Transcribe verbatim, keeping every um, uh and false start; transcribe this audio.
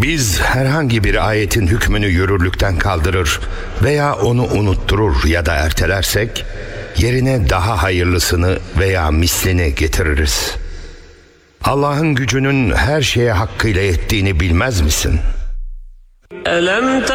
Biz herhangi bir ayetin hükmünü yürürlükten kaldırır veya onu unutturur ya da ertelersek, yerine daha hayırlısını veya mislini getiririz. Allah'ın gücünün her şeye hakkıyla yettiğini bilmez misin? ألم